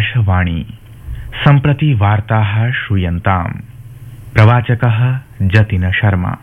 आकाशवाणी सम्प्रति वार्ताः श्रूयन्ताम्। प्रवाचकः जतिन शर्मा।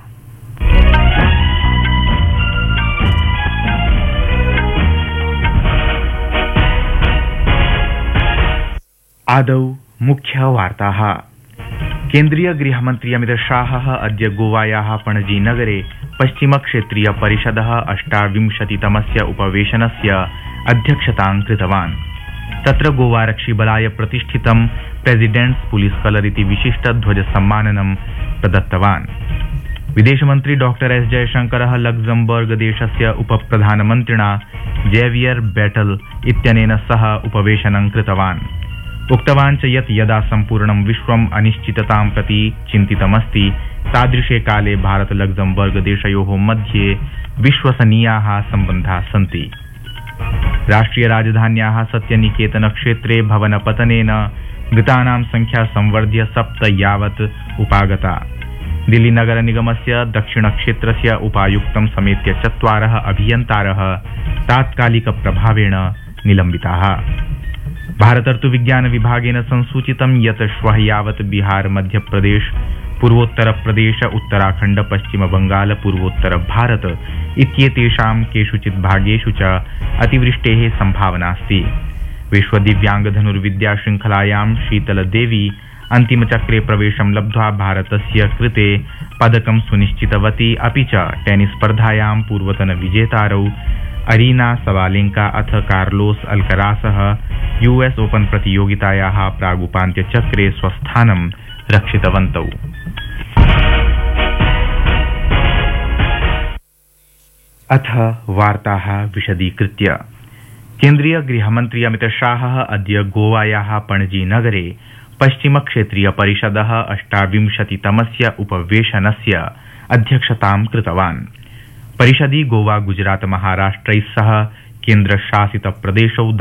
आदौ मुख्यवार्ताः। केन्द्रीय गृहमन्त्री अमित शाहः अद्य गोवायाः पणजी नगरे पश्चिमक्षेत्रीय परिषदः 28तमस्य उपवेशनस्य अध्यक्षतां कृतवान्। तत्र गोवारक्षिबलाय प्रतिष्ठितं प्रेसिडेंट्स पुलिस कलर इति विशिष्ट ध्वज सम्माननं प्रदत्तवान्। विदेशमन्त्री डॉक्टर एस जयशंकरः लक्जमबर्ग देशस्य उपप्रधानमन्त्रिणा जेवियर बेटल इत्यनेन सह उपवेशनं कृतवान्। उक्तवान् च यत् यदा सम्पूर्णं विश्वम् अनिश्चिततां प्रति चिन्तितमस्ति तादृशे काले भारत लक्जमबर्ग देशयोः मध्ये विश्वसनीयाः सम्बन्धाः सन्ति। राष्ट्रिय राजधान्याः सत्यनिकेतन क्षेत्रे भवनपतनेन मृतानां संख्या संवर्ध्य 7 यावत् उपागता। दिल्ली नगर निगमस्य दक्षिणक्षेत्रस्य उपायुक्तं समेत्य 4 अभियन्तारः तात्कालिक प्रभावेण निलम्बिताः। भारतर्तु विज्ञान विभागेन संसूचितं यत् श्वः यावत् बिहार मध्यप्रदेश पूर्वोत्तर प्रदेश उत्तराखण्ड पश्चिम बंगाल पूर्वोत्तर भारत इत्येतेषां केषुचित् भागेषु च अतिवृष्टेः सम्भावनास्ति। विश्व दिव्यांगधनुर्विद्या श्रृंखलायां शीतलदेवी अन्तिमचक्रे प्रवेशं लब्ध्वा भारतस्य कृते पदकं सुनिश्चितवती। अपि च टेनिस स्पर्धायां पूर्वतन विजेतारौ अरीना सबालेंका अथ कार्लोस अल्करासः यूएस ओपन प्रतियोगितायाः प्रागुपान्त्यचक्रे स्वस्थानं रक्षितवन्तौ। अथ वार्ताः विशदीकृत्य। केन्द्रीय गृहमन्त्री अमित शाहः अद्य गोवायाः पणजी नगरे पश्चिमक्षेत्रीय परिषदः 28तमस्य उपवेशनस्य अध्यक्षतां कृतवान्। परिषदि गोवा गुजरात महाराष्ट्रैः सह केन्द्रशासित प्रदेशौ